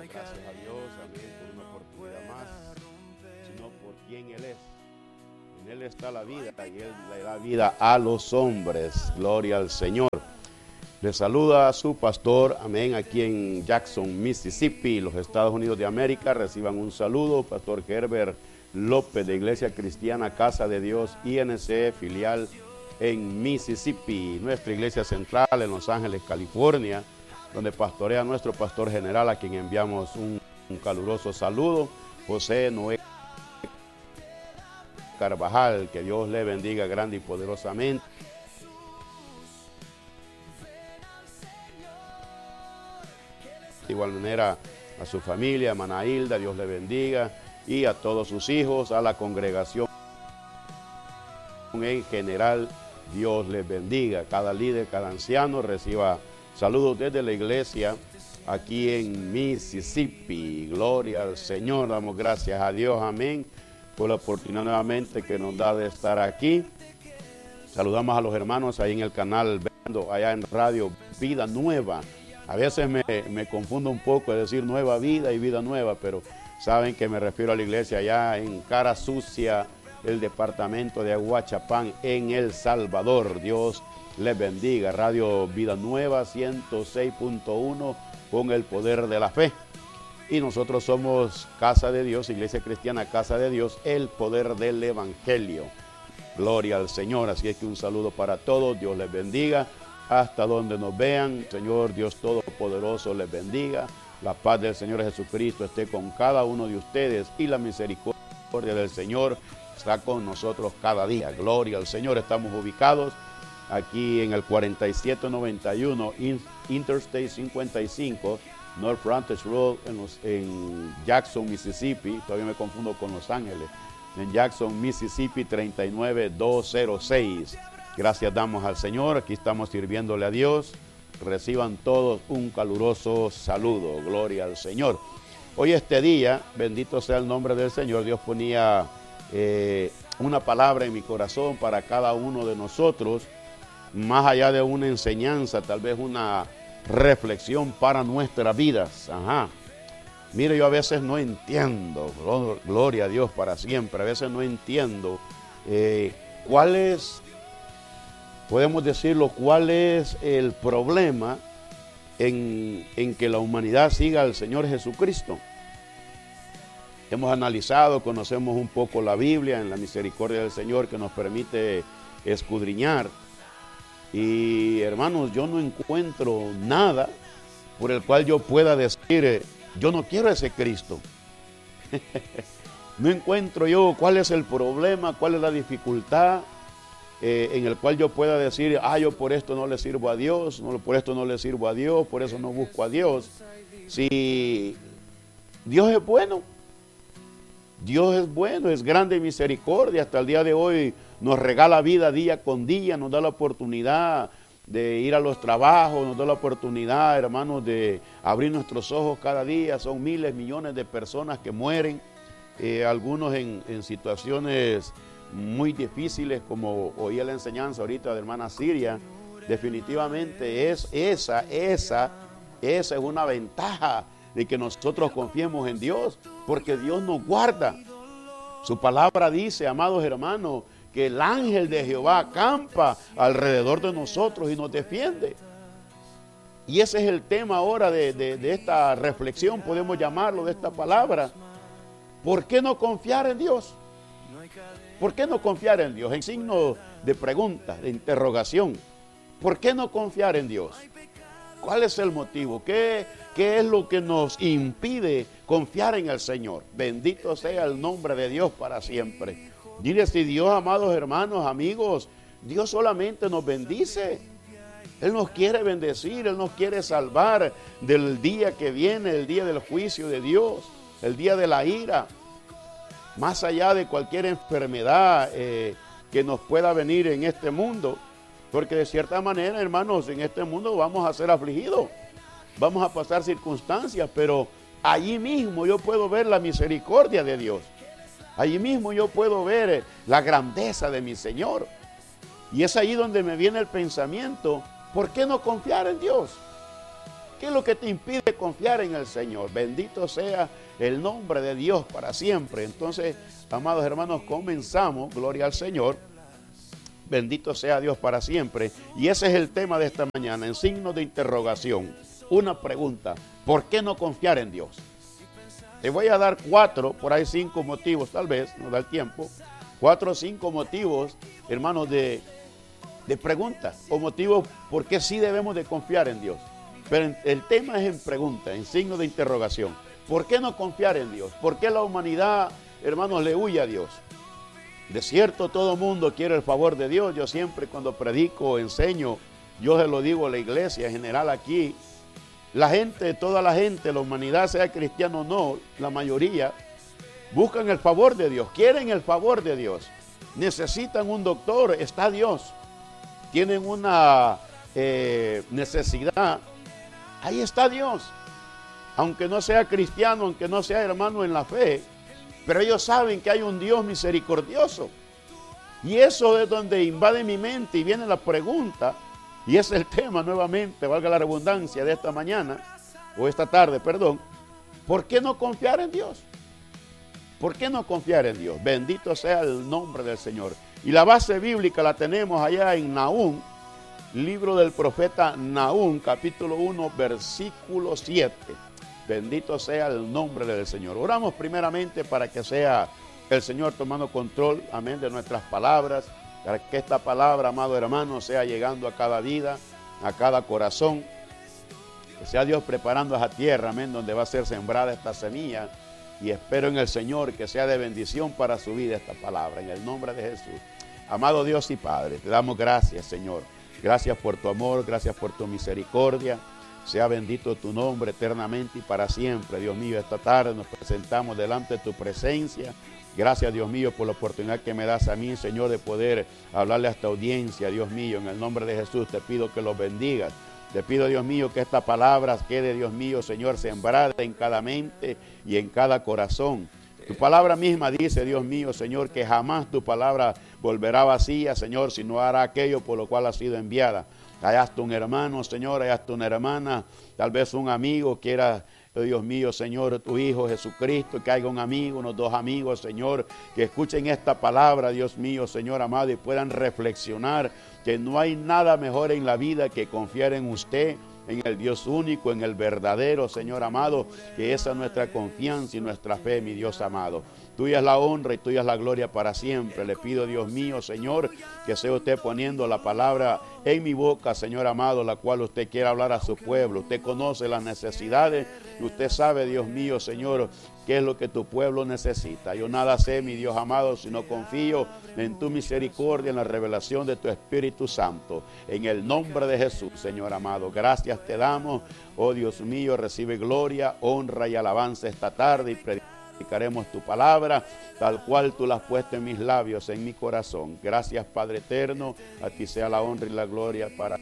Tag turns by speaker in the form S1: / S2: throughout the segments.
S1: Damos gracias a Dios, amén, por una oportunidad más, sino por quien Él es. En Él está la vida y Él le da vida a los hombres. Gloria al Señor. Le saluda a su pastor, amén, aquí en Jackson, Mississippi, los Estados Unidos de América. Reciban un saludo, Pastor Herbert López, de Iglesia Cristiana Casa de Dios, INC, filial en Mississippi. Nuestra iglesia central en Los Ángeles, California, donde pastorea nuestro pastor general, a quien enviamos un caluroso saludo, José Noé Carvajal. Que Dios le bendiga grande y poderosamente. De igual manera a su familia, a Mana Hilda, Dios le bendiga, y a todos sus hijos, a la congregación en general, Dios les bendiga. Cada líder, cada anciano reciba saludos desde la iglesia aquí en Mississippi. Gloria al Señor, damos gracias a Dios, amén, por la oportunidad nuevamente que nos da de estar aquí. Saludamos a los hermanos ahí en el canal, allá en Radio Vida Nueva. A veces me confundo un poco de decir Nueva Vida y Vida Nueva, pero saben que me refiero a la iglesia allá en Cara Sucia, el departamento de Aguachapán, en El Salvador. Dios les bendiga. Radio Vida Nueva 106.1 con el poder de la fe. Y nosotros somos Casa de Dios, Iglesia Cristiana Casa de Dios, el poder del Evangelio. Gloria al Señor. Así es que un saludo para todos. Dios les bendiga. Hasta donde nos vean, Señor Dios Todopoderoso les bendiga. La paz del Señor Jesucristo esté con cada uno de ustedes y la misericordia del Señor está con nosotros cada día. Gloria al Señor. Estamos ubicados aquí en el 4791 Interstate 55, North Frontage Road, en Jackson, Mississippi. Todavía me confundo con Los Ángeles. En Jackson, Mississippi 39206. Gracias damos al Señor, aquí estamos sirviéndole a Dios. Reciban todos un caluroso saludo, gloria al Señor. Hoy este día, bendito sea el nombre del Señor, Dios ponía una palabra en mi corazón para cada uno de nosotros, más allá de una enseñanza, tal vez una reflexión para nuestras vidas. Ajá. Mire, yo a veces no entiendo, gloria a Dios para siempre, a veces no entiendo cuál es... Podemos decirlo, ¿cuál es el problema en que la humanidad siga al Señor Jesucristo? Hemos analizado, conocemos un poco la Biblia en la misericordia del Señor que nos permite escudriñar. Y hermanos, yo no encuentro nada por el cual yo pueda decir, yo no quiero ese Cristo. No encuentro yo cuál es el problema, cuál es la dificultad en el cual yo pueda decir, yo por esto no le sirvo a Dios, por esto no le sirvo a Dios, por eso no busco a Dios. Si Dios es bueno, es grande en misericordia, hasta el día de hoy nos regala vida día con día, nos da la oportunidad de ir a los trabajos, nos da la oportunidad, hermanos, de abrir nuestros ojos cada día. Son miles, millones de personas que mueren, algunos en situaciones muy difíciles, como oía la enseñanza ahorita de hermana Siria. Definitivamente esa es una ventaja de que nosotros confiemos en Dios, porque Dios nos guarda. Su palabra dice, amados hermanos, que el ángel de Jehová acampa alrededor de nosotros y nos defiende. Y ese es el tema ahora de esta reflexión, podemos llamarlo, de esta palabra. ¿Por qué no confiar en Dios? ¿Por qué no confiar en Dios? En signo de pregunta, de interrogación. ¿Por qué no confiar en Dios? ¿Cuál es el motivo? ¿Qué es lo que nos impide confiar en el Señor? Bendito sea el nombre de Dios para siempre. Mire, si Dios, amados hermanos, amigos, Dios solamente nos bendice. Él nos quiere bendecir, Él nos quiere salvar del día que viene, el día del juicio de Dios, el día de la ira. Más allá de cualquier enfermedad que nos pueda venir en este mundo, porque de cierta manera, hermanos, en este mundo vamos a ser afligidos, vamos a pasar circunstancias, pero allí mismo yo puedo ver la misericordia de Dios, allí mismo yo puedo ver la grandeza de mi Señor, y es ahí donde me viene el pensamiento, ¿por qué no confiar en Dios? ¿Qué es lo que te impide confiar en el Señor? Bendito sea el nombre de Dios para siempre. Entonces, amados hermanos, comenzamos, gloria al Señor. Bendito sea Dios para siempre. Y ese es el tema de esta mañana, en signo de interrogación. Una pregunta, ¿por qué no confiar en Dios? Te voy a dar 4, por ahí 5 motivos, tal vez, nos da el tiempo. 4 o 5 motivos, hermanos, de preguntas o motivos por qué sí debemos de confiar en Dios. Pero el tema es en pregunta, en signo de interrogación. ¿Por qué no confiar en Dios? ¿Por qué la humanidad, hermanos, le huye a Dios? De cierto, todo mundo quiere el favor de Dios. Yo siempre cuando predico o enseño, yo se lo digo a la iglesia en general aquí. La gente, toda la gente, la humanidad, sea cristiana o no, la mayoría, buscan el favor de Dios, quieren el favor de Dios. Necesitan un doctor, está Dios. Tienen una necesidad, ahí está Dios. Aunque no sea cristiano, aunque no sea hermano en la fe, pero ellos saben que hay un Dios misericordioso. Y eso es donde invade mi mente y viene la pregunta, y es el tema nuevamente, valga la redundancia, de esta mañana, o esta tarde, perdón. ¿Por qué no confiar en Dios? ¿Por qué no confiar en Dios? Bendito sea el nombre del Señor. Y la base bíblica la tenemos allá en Nahum, libro del profeta Nahum, capítulo 1, versículo 7. Bendito sea el nombre del Señor. Oramos primeramente para que sea el Señor tomando control, amén, de nuestras palabras, para que esta palabra, amado hermano, sea llegando a cada vida, a cada corazón, que sea Dios preparando esa tierra, amén, donde va a ser sembrada esta semilla, y espero en el Señor que sea de bendición para su vida esta palabra, en el nombre de Jesús. Amado Dios y Padre, te damos gracias, Señor. Gracias por tu amor, gracias por tu misericordia. Sea bendito tu nombre eternamente y para siempre, Dios mío. Esta tarde nos presentamos delante de tu presencia. Gracias, Dios mío, por la oportunidad que me das a mí, Señor, de poder hablarle a esta audiencia, Dios mío. En el nombre de Jesús te pido que los bendigas. Te pido, Dios mío, que esta palabra quede, Dios mío, Señor, sembrada en cada mente y en cada corazón. Tu palabra misma dice, Dios mío, Señor, que jamás tu palabra volverá vacía, Señor, sino hará aquello por lo cual ha sido enviada. Hallaste un hermano, Señor, hallaste una hermana, tal vez un amigo, quiera, Dios mío, Señor, tu Hijo Jesucristo, que haya un amigo, unos 2 amigos, Señor, que escuchen esta palabra, Dios mío, Señor amado, y puedan reflexionar que no hay nada mejor en la vida que confiar en usted, en el Dios único, en el verdadero, Señor amado, que esa es nuestra confianza y nuestra fe, mi Dios amado. Tuya es la honra y tuya es la gloria para siempre. Le pido, Dios mío, Señor, que sea usted poniendo la palabra en mi boca, Señor amado, la cual usted quiere hablar a su pueblo. Usted conoce las necesidades, usted sabe, Dios mío, Señor, qué es lo que tu pueblo necesita. Yo nada sé, mi Dios amado, sino confío en tu misericordia, en la revelación de tu Espíritu Santo. En el nombre de Jesús, Señor amado, gracias te damos. Oh Dios mío, recibe gloria, honra y alabanza esta tarde y predicaremos tu palabra, tal cual tú la has puesto en mis labios, en mi corazón. Gracias, Padre eterno, a ti sea la honra y la gloria para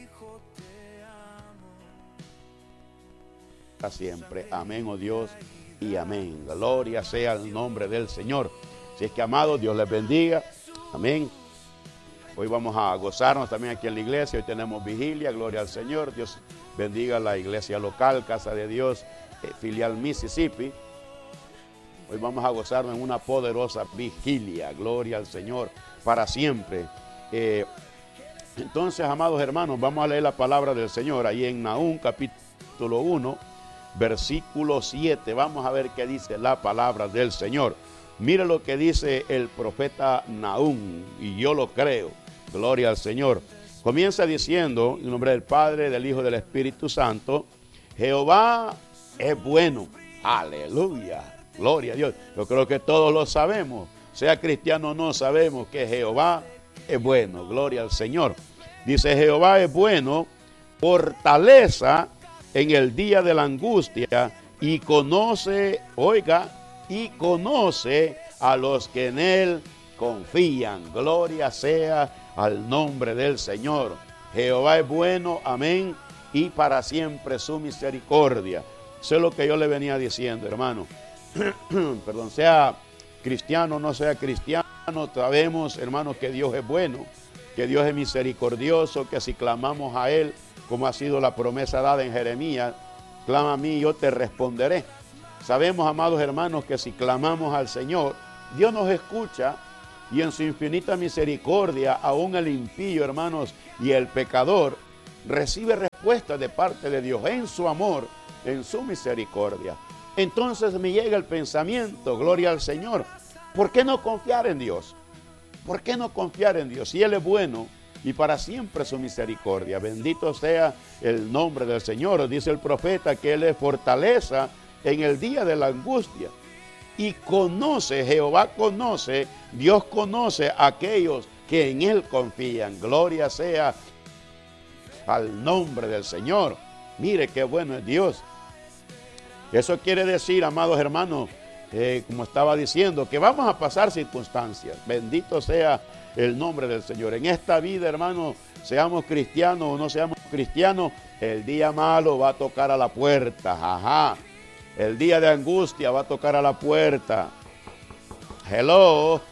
S1: siempre. Amén, oh Dios, y amén. Gloria sea el nombre del Señor. Si es que, amados, Dios les bendiga. Amén. Hoy vamos a gozarnos también aquí en la iglesia. Hoy tenemos vigilia, gloria al Señor. Dios bendiga la iglesia local, Casa de Dios, filial Mississippi. Hoy vamos a gozarnos en una poderosa vigilia, gloria al Señor, para siempre. Entonces, amados hermanos, vamos a leer la palabra del Señor ahí en Nahum, capítulo 1, versículo 7. Vamos a ver qué dice la palabra del Señor. Mire lo que dice el profeta Nahum, y yo lo creo. Gloria al Señor. Comienza diciendo, en nombre del Padre, del Hijo y del Espíritu Santo, Jehová es bueno. Aleluya. Gloria a Dios. Yo creo que todos lo sabemos. Sea cristiano o no, sabemos que Jehová es bueno. Gloria al Señor. Dice, Jehová es bueno, fortaleza en el día de la angustia, y conoce, oiga, y conoce a los que en él confían. Gloria sea al nombre del Señor. Jehová es bueno, amén, y para siempre su misericordia. Eso es lo que yo le venía diciendo, hermano. Perdón, sea cristiano o no sea cristiano, sabemos, hermano, que Dios es bueno, que Dios es misericordioso, que si clamamos a Él, como ha sido la promesa dada en Jeremías, clama a mí y yo te responderé. Sabemos, amados hermanos, que si clamamos al Señor, Dios nos escucha y en su infinita misericordia, aún el impío, hermanos, y el pecador, recibe respuesta de parte de Dios en su amor, en su misericordia. Entonces me llega el pensamiento, gloria al Señor, ¿por qué no confiar en Dios? ¿Por qué no confiar en Dios? Si Él es bueno y para siempre su misericordia. Bendito sea el nombre del Señor. Dice el profeta que Él es fortaleza en el día de la angustia. Y conoce, Jehová conoce, Dios conoce a aquellos que en Él confían. Gloria sea al nombre del Señor. Mire qué bueno es Dios. Eso quiere decir, amados hermanos, como estaba diciendo, que vamos a pasar circunstancias. Bendito sea el nombre del Señor. En esta vida, hermanos, seamos cristianos o no seamos cristianos, el día malo va a tocar a la puerta. Ajá. El día de angustia va a tocar a la puerta. Hello.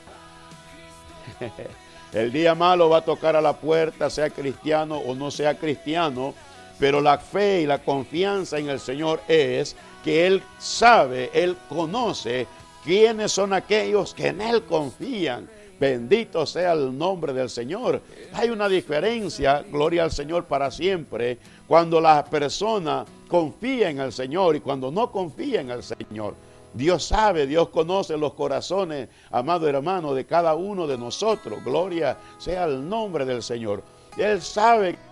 S1: El día malo va a tocar a la puerta, sea cristiano o no sea cristiano, pero la fe y la confianza en el Señor es que Él sabe, Él conoce quiénes son aquellos que en Él confían. Bendito sea el nombre del Señor. Hay una diferencia, gloria al Señor para siempre, cuando la persona confía en el Señor y cuando no confía en el Señor. Dios sabe, Dios conoce los corazones, amado hermano, de cada uno de nosotros. Gloria sea el nombre del Señor. Él sabe